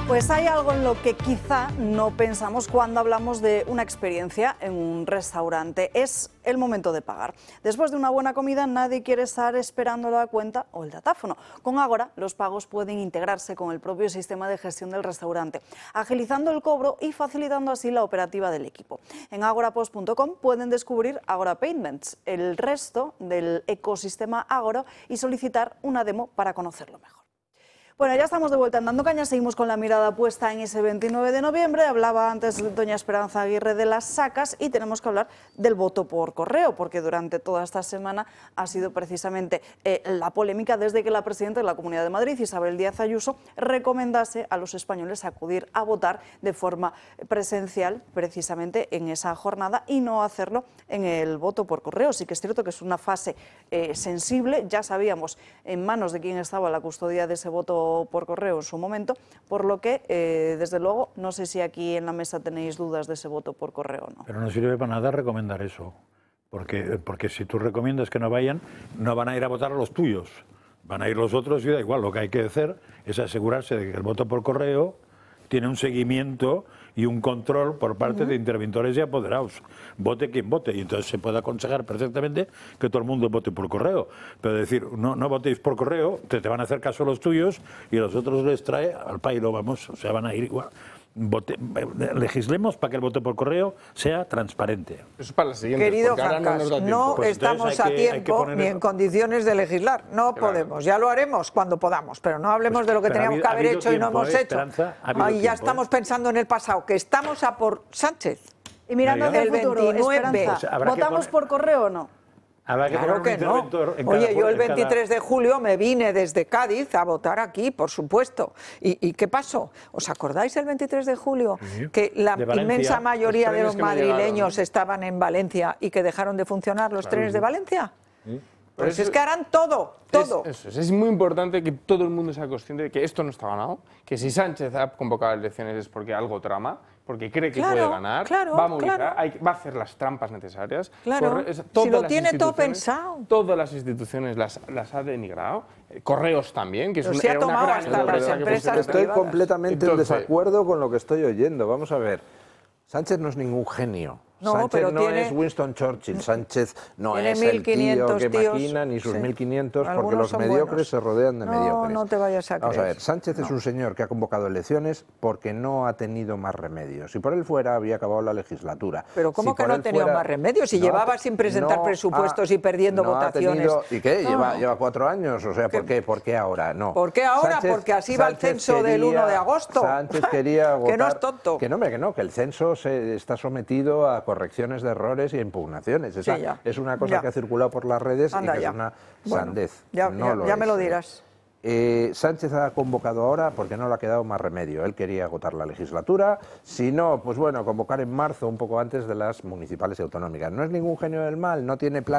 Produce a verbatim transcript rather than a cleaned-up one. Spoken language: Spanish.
Pues hay algo en lo que quizá no pensamos cuando hablamos de una experiencia en un restaurante. Es el momento de pagar. Después de una buena comida, nadie quiere estar esperando la cuenta o el datáfono. Con Ágora, los pagos pueden integrarse con el propio sistema de gestión del restaurante, agilizando el cobro y facilitando así la operativa del equipo. En agorapost punto com pueden descubrir Ágora Payments, el resto del ecosistema Ágora, y solicitar una demo para conocerlo mejor. Bueno, ya estamos de vuelta en Dando Caña, seguimos con la mirada puesta en ese veintinueve de noviembre. Hablaba antes doña Esperanza Aguirre de las sacas y tenemos que hablar del voto por correo, porque durante toda esta semana ha sido precisamente eh, la polémica desde que la presidenta de la Comunidad de Madrid, Isabel Díaz Ayuso, recomendase a los españoles acudir a votar de forma presencial precisamente en esa jornada y no hacerlo en el voto por correo. Sí que es cierto que es una fase eh, sensible, ya sabíamos en manos de quién estaba la custodia de ese voto por correo en su momento, por lo que, eh, desde luego, no sé si aquí en la mesa tenéis dudas de ese voto por correo o no. Pero no sirve para nada recomendar eso, porque, porque si tú recomiendas que no vayan, no van a ir a votar a los tuyos, van a ir los otros y da igual. Lo que hay que hacer es asegurarse de que el voto por correo tiene un seguimiento y un control por parte uh-huh. de interventores y apoderados. Vote quien vote, y entonces se puede aconsejar perfectamente que todo el mundo vote por correo. Pero decir, no, no votéis por correo, te, te van a hacer caso los tuyos y a los otros les trae al pairo, vamos, o sea, van a ir igual. Vote, legislemos para que el voto por correo sea transparente. Eso es para la siguiente. Querido Francas, no, no pues estamos a que, tiempo poner... ni en condiciones de legislar. No claro. podemos. Ya lo haremos cuando podamos, pero no hablemos pues, de lo que teníamos habido, que haber hecho tiempo, y no hemos eh, hecho. Ay, ya tiempo, estamos eh. pensando en el pasado, que estamos a por Sánchez. Y mirando hacia el futuro, veintinueve, pues ¿votamos poner... por correo o no? Habrá que claro que no. Oye, yo el veintitrés de julio me vine desde Cádiz a votar aquí, por supuesto. ¿Y, y qué pasó? ¿Os acordáis el veintitrés de julio? Sí. Que la inmensa mayoría de los madrileños estaban en Valencia y que dejaron de funcionar los claro. trenes de Valencia. Sí. Pues eso, es que harán todo, todo. Es, eso es, es muy importante que todo el mundo sea consciente de que esto no está ganado, que si Sánchez ha convocado elecciones es porque algo trama, porque cree que claro, puede ganar, claro, va a movilizar, claro. hay, va a hacer las trampas necesarias. Claro, corre, es, si lo tiene todo pensado. Todas las instituciones las, las ha denigrado, eh, Correos también, que es una, se ha era tomado una gran hasta las empresas Estoy privadas. completamente Entonces, en desacuerdo con lo que estoy oyendo. Vamos a ver, Sánchez no es ningún genio. No, Sánchez pero no tiene, es Winston Churchill, Sánchez no tiene es el tío que tíos, maquina, ni sus sí. mil quinientos, porque Algunos los mediocres buenos. se rodean de no, mediocres. No te vayas a creer. Vamos a ver, Sánchez no. es un señor que ha convocado elecciones porque no ha tenido más remedios. Si por él fuera, habría acabado la legislatura. Pero ¿cómo si que no ha tenido fuera, más remedios? Si no, llevaba sin presentar no presupuestos ha, y perdiendo no votaciones. Tenido, ¿Y qué? No. Lleva, lleva cuatro años, o sea, ¿por qué? ¿Por qué ahora? No. ¿Por qué ahora? Sánchez, porque así Sánchez va el censo quería, del uno de agosto. Sánchez quería votar, que no es tonto. Que no, que no, que el censo se está sometido a correcciones de errores y a impugnaciones. Esa sí, ya. es una cosa ya. que ha circulado por las redes Anda, y que ya. es una bueno, sandez. Ya, no ya, lo ya es, me lo eh. dirás. Eh, Sánchez ha convocado ahora porque no le ha quedado más remedio. Él quería agotar la legislatura. Si no, pues bueno, convocar en marzo, un poco antes de las municipales y autonómicas. No es ningún genio del mal, no tiene plan.